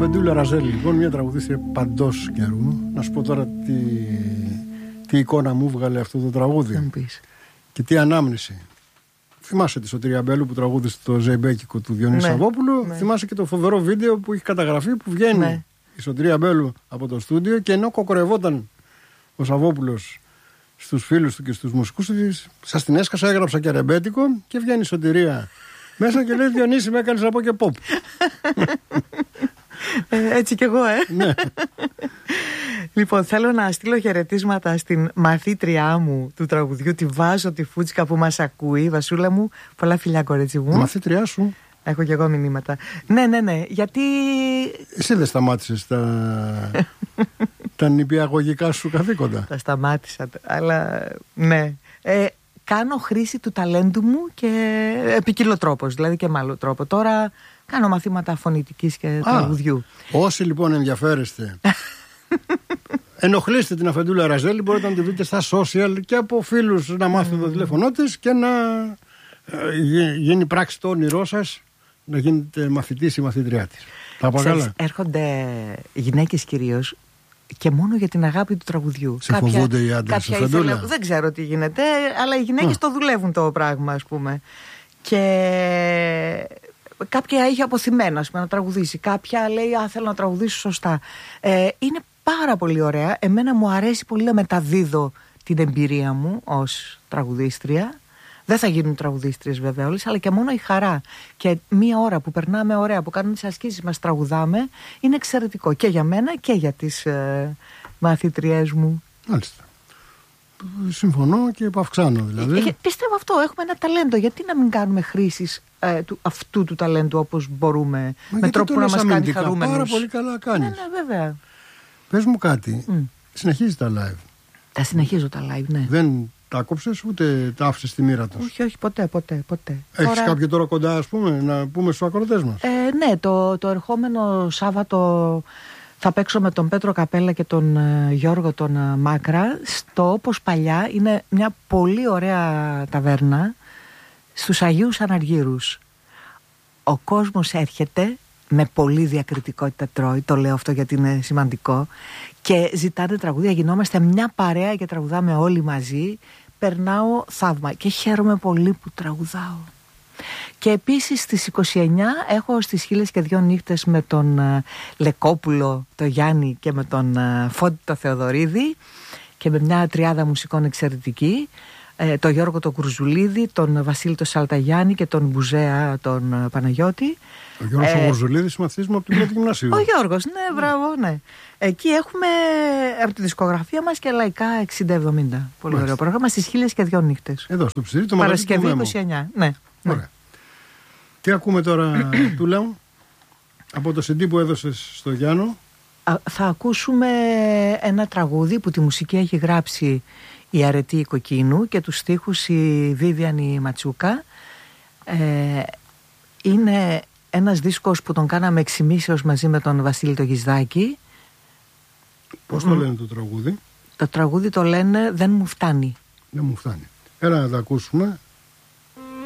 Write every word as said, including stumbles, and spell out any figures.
Αφεντούλα Ραζέλη, λοιπόν, μια τραγουδίστρια παντός καιρού. Να σου πω τώρα τι, τι εικόνα μου βγάλε αυτό το τραγούδι. Και τι ανάμνηση. Θυμάσαι τη Σωτηρία Μπέλου που τραγούδισε το Ζεϊμπέκικο του Διονύση ναι, Σαββόπουλου. Ναι. Θυμάσαι και το φοβερό βίντεο που έχει καταγραφεί που βγαίνει ναι. η Σωτηρία Μπέλου από το στούντιο και ενώ κοκορευόταν ο Σαββόπουλος στους φίλους του και στους μουσικούς του, σας την έσκασα, έγραψα και ρεμπέτικο και βγαίνει η Σωτηρία μέσα και λέει Διονύση, με έκανες να πω και pop. ε, έτσι κι εγώ, ε. Ναι. Λοιπόν, θέλω να στείλω χαιρετίσματα στην μαθήτριά μου του τραγουδιού, τη Βάζο τη Φούτσικα που μας ακούει. Βασούλα μου, πολλά φιλιά κορίτσι μου. Μαθήτριά σου. Έχω κι εγώ μηνύματα. Ναι, ναι, ναι, γιατί... Εσύ δεν σταμάτησες τα, τα νηπιαγωγικά σου καθήκοντα. Τα σταμάτησα, αλλά ναι. Ε, κάνω χρήση του ταλέντου μου και ποικιλοτρόπως, δηλαδή και με άλλο τρόπο. Τώρα κάνω μαθήματα φωνητικής και Α, τραγουδιού. Όσοι λοιπόν ενδιαφέρεστε... Ενοχλήστε την Αφεντούλα Ραζέλη, μπορείτε να τη βρείτε στα social και από φίλους να μάθετε mm. το τηλέφωνό της και να ε, γίνει πράξη το όνειρό σας, να γίνετε μαθητής ή μαθήτριά της. Τα πάω καλά. Έρχονται γυναίκες κυρίως και μόνο για την αγάπη του τραγουδιού. Σε κάποια, φοβούνται οι άντρες, Αφεντούλα. Δεν ξέρω τι γίνεται, αλλά οι γυναίκες Α. το δουλεύουν το πράγμα, ας πούμε. Και... κάποια είχε αποθυμένα, ας πούμε, να τραγουδήσει. Κάποια λέει, α, θέλω να τραγουδήσω σωστά. Ε, είναι πάρα πολύ ωραία. Εμένα μου αρέσει πολύ να μεταδίδω την εμπειρία μου ως τραγουδίστρια. Δεν θα γίνουν τραγουδίστριες βέβαια όλες, αλλά και μόνο η χαρά. Και μία ώρα που περνάμε ωραία, που κάνουμε τις ασκήσεις μας, τραγουδάμε, είναι εξαιρετικό και για μένα και για τις ε, μαθήτριές μου. Μάλιστα. Συμφωνώ και επαυξάνω δηλαδή. Ε, πιστεύω αυτό, έχουμε ένα ταλέντο. Γιατί να μην κάνουμε χρήσεις ε, του, αυτού του ταλέντου όπως μπορούμε, Μα με τρόπο που να μας κάνει χαρούμενους. Πάρα πολύ καλά κάνεις. Ναι, ναι, βέβαια. Πες μου κάτι, mm. συνεχίζεις τα live? Τα συνεχίζω τα live, ναι. Δεν τα άκοψες ούτε τα άφησες στη μοίρα τους? Όχι, όχι, ποτέ, ποτέ, ποτέ. Έχεις τώρα... κάποιο τώρα κοντά, ας πούμε, να πούμε στους ακροατές μας? Ε, ναι, το, το ερχόμενο Σάββατο θα παίξω με τον Πέτρο Καπέλα και τον uh, Γιώργο τον uh, Μάκρα στο Όπως Παλιά. Είναι μια πολύ ωραία ταβέρνα στους Αγίους Αναργύρους. Ο κόσμος έρχεται με πολύ διακριτικότητα, τρώει, το λέω αυτό γιατί είναι σημαντικό, και ζητάνε τραγούδια, γινόμαστε μια παρέα και τραγουδάμε όλοι μαζί. Περνάω θαύμα και χαίρομαι πολύ που τραγουδάω. Και επίσης στις είκοσι εννιά έχω στις Χίλιες και Δυο Νύχτες με τον uh, Λεκόπουλο, τον Γιάννη και με τον uh, Φώτη το Θεοδωρίδη και με μια τριάδα μουσικών εξαιρετική, ε, τον Γιώργο τον Κουρζουλίδη, τον Βασίλη τον Σαλταγιάννη και τον Μπουζέα τον uh, Παναγιώτη. Ο Γιώργος ε, ο Κουρζουλίδης, μαθητής μου από την πρώτη γυμνασίου. Ο Γιώργος, ναι, μπράβο, ναι. Εκεί έχουμε από τη δισκογραφία μας και λαϊκά εξήντα εβδομήντα. Πολύ ωραίο πρόγραμμα στις Χίλιες και Δυο Νύχτες. Εδώ στο Ψηρή, το Παρασκευή είκοσι εννιά, ναι. Ωραία. Ναι. Τι ακούμε τώρα του Λέου από το σι ντι που έδωσες στο Γιάννο? Α, θα ακούσουμε ένα τραγούδι που τη μουσική έχει γράψει η Αρετή Κοκκίνου και τους στίχους η Βίβιαν Ματσούκα. Ε, είναι ένας δίσκος που τον κάναμε εξημίσεως μαζί με τον Βασίλη το Γισδάκη. Πώς το λένε το τραγούδι? Το τραγούδι το λένε Δεν μου φτάνει. Δεν μου φτάνει. Έλα να τα ακούσουμε.